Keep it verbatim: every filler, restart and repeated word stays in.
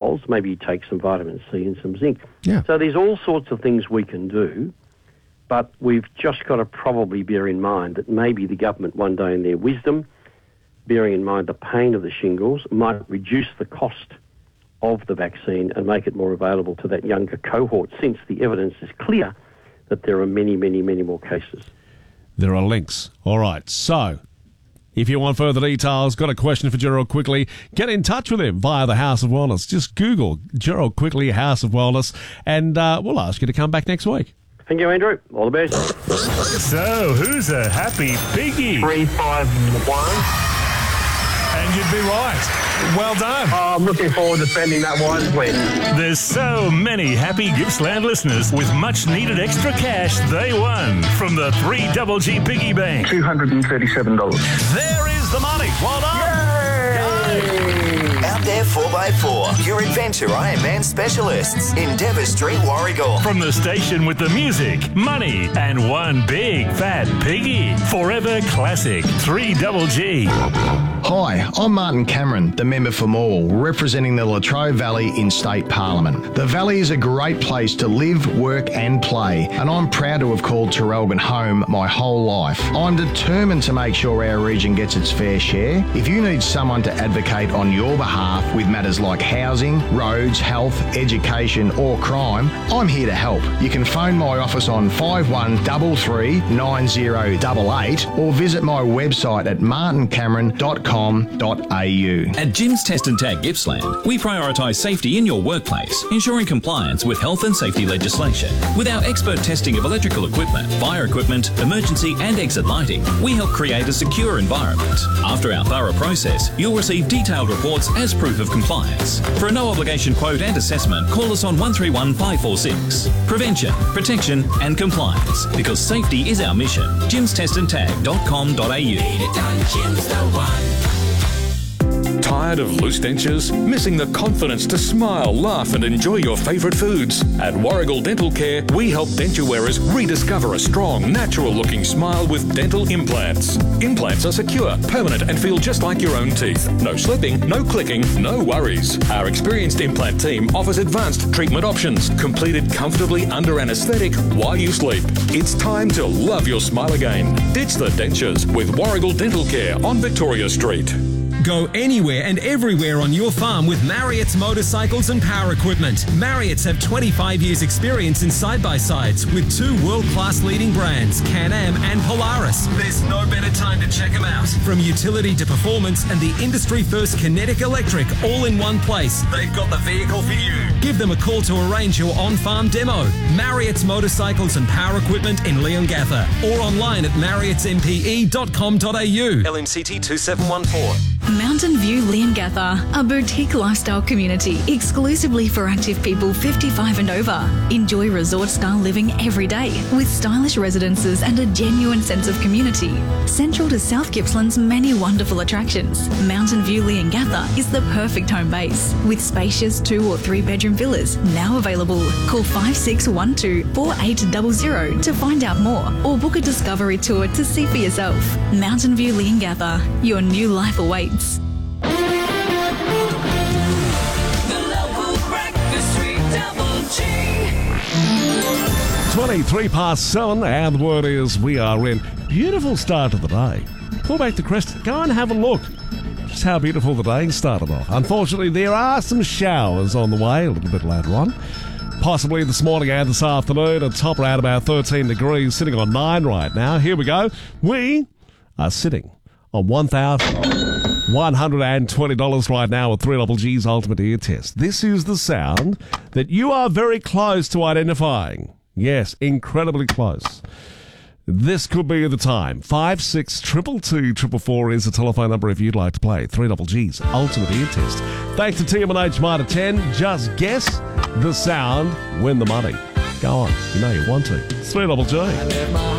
bowls. Maybe you take some vitamin C and some zinc. Yeah. So there's all sorts of things we can do, but we've just got to probably bear in mind that maybe the government one day in their wisdom, bearing in mind the pain of the shingles, might reduce the cost of the vaccine and make it more available to that younger cohort, since the evidence is clear that there are many, many, many more cases. There are links. All right. So, if you want further details, got a question for Gerald Quickly, get in touch with him via the House of Wellness. Just Google Gerald Quickly House of Wellness, and uh, we'll ask you to come back next week. Thank you, Andrew. All the best. So, who's a happy piggy? Three, five, one. And you'd be right. Well done. Oh, I'm looking forward to spending that wisely. There's so many happy Gippsland listeners with much needed extra cash they won from the three Double G Piggy Bank. two hundred thirty-seven dollars. There is the money. Well done. Yay! Out there four by four, your Adventure Ironman specialists in Dever Street, Warragul. From the station with the music, money, and one big fat piggy. Forever classic three Double G. Hi, I'm Martin Cameron, the member for Morwell, representing the Latrobe Valley in State Parliament. The Valley is a great place to live, work and play, and I'm proud to have called Terrelgan home my whole life. I'm determined to make sure our region gets its fair share. If you need someone to advocate on your behalf with matters like housing, roads, health, education or crime, I'm here to help. You can phone my office on five one three three nine zero eight eight or visit my website at martin cameron dot com dot a u. At Jim's Test and Tag Gippsland, we prioritise safety in your workplace, ensuring compliance with health and safety legislation. With our expert testing of electrical equipment, fire equipment, emergency and exit lighting, we help create a secure environment. After our thorough process, you'll receive detailed reports as proof of compliance. For a no-obligation quote and assessment, call us on one three one five four six. Prevention, protection and compliance, because safety is our mission. jims test and tag dot com dot a u. Tired of loose dentures? Missing the confidence to smile, laugh and enjoy your favourite foods? At Warragul Dental Care, we help denture wearers rediscover a strong, natural-looking smile with dental implants. Implants are secure, permanent and feel just like your own teeth. No slipping, no clicking, no worries. Our experienced implant team offers advanced treatment options, completed comfortably under anaesthetic while you sleep. It's time to love your smile again. Ditch the dentures with Warragul Dental Care on Victoria Street. Go anywhere and everywhere on your farm with Marriott's motorcycles and power equipment. Marriott's have twenty-five years experience in side-by-sides with two world-class leading brands, Can-Am and Polaris. There's no better time to check them out. From utility to performance and the industry-first Kinetic Electric all in one place, they've got the vehicle for you. Give them a call to arrange your on-farm demo. Marriott's motorcycles and power equipment in Leongatha or online at marriotts m p e dot com dot a u. L M C T two seven one four. Mountain View Leongatha, a boutique lifestyle community exclusively for active people fifty-five and over. Enjoy resort-style living every day with stylish residences and a genuine sense of community. Central to South Gippsland's many wonderful attractions, Mountain View Leongatha is the perfect home base with spacious two or three bedroom villas now available. Call five six one two four eight zero zero to find out more or book a discovery tour to see for yourself. Mountain View Leongatha, your new life awaits. twenty-three past seven, and the word is we are in. Beautiful start to the day. Pull back the crest, go and have a look. Just how beautiful the day started off. Unfortunately, there are some showers on the way a little bit later on. Possibly this morning and this afternoon. A top around about thirteen degrees, sitting on nine right now. Here we go. We are sitting on one thousand one hundred twenty dollars right now with three Double G's Ultimate Ear Test. This is the sound that you are very close to identifying. Yes, incredibly close. This could be the time. Five six triple two triple four is the telephone number if you'd like to play three Double G's Ultimate Ear Test. Thanks to T M and H Mitre ten. Just guess the sound, win the money. Go on, you know you want to. three Double G.